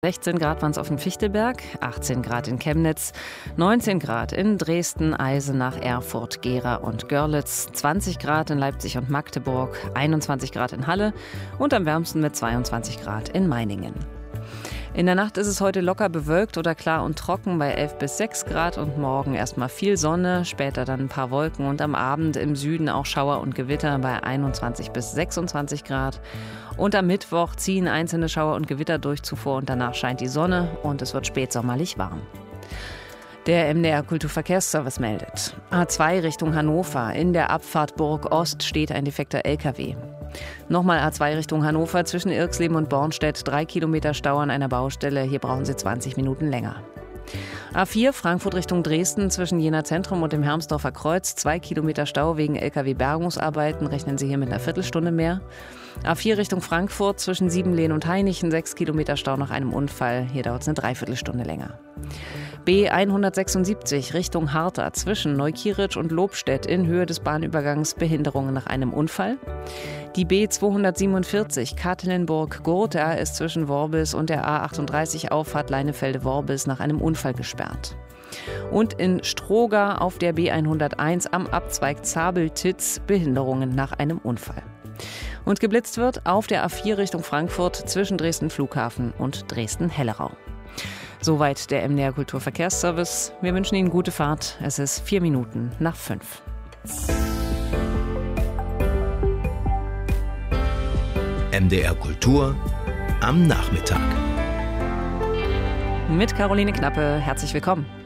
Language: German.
16 Grad waren es auf dem Fichtelberg, 18 Grad in Chemnitz, 19 Grad in Dresden, Eisenach, Erfurt, Gera und Görlitz, 20 Grad in Leipzig und Magdeburg, 21 Grad in Halle und am wärmsten mit 22 Grad in Meiningen. In der Nacht ist es heute locker bewölkt oder klar und trocken bei 11 bis 6 Grad und morgen erstmal viel Sonne, später dann ein paar Wolken und am Abend im Süden auch Schauer und Gewitter bei 21 bis 26 Grad. Und am Mittwoch ziehen einzelne Schauer und Gewitter durch zuvor und danach scheint die Sonne und es wird spätsommerlich warm. Der MDR Kulturverkehrsservice meldet. A2 Richtung Hannover. In der Abfahrt Burg Ost steht ein defekter LKW. Nochmal A2 Richtung Hannover zwischen Irxleben und Bornstedt. 3 Kilometer Stau an einer Baustelle. Hier brauchen Sie 20 Minuten länger. A4 Frankfurt Richtung Dresden zwischen Jena Zentrum und dem Hermsdorfer Kreuz. 2 Kilometer Stau wegen LKW-Bergungsarbeiten. Rechnen Sie hier mit einer Viertelstunde mehr. A4 Richtung Frankfurt zwischen Siebenlehn und Hainichen. 6 Kilometer Stau nach einem Unfall. Hier dauert es eine Dreiviertelstunde länger. B176 Richtung Harter zwischen Neukirch und Lobstedt in Höhe des Bahnübergangs Behinderungen nach einem Unfall. Die B247 Katlenburg-Gotha ist zwischen Worbis und der A38 Auffahrt Leinefelde-Worbis nach einem Unfall gesperrt. Und in Stroga auf der B101 am Abzweig Zabel-Titz Behinderungen nach einem Unfall. Und geblitzt wird auf der A4 Richtung Frankfurt zwischen Dresden Flughafen und Dresden-Hellerau. Soweit der MDR Kulturverkehrsservice. Wir wünschen Ihnen gute Fahrt. Es ist 4 Minuten nach 5. MDR Kultur am Nachmittag. Mit Caroline Knappe. Herzlich willkommen.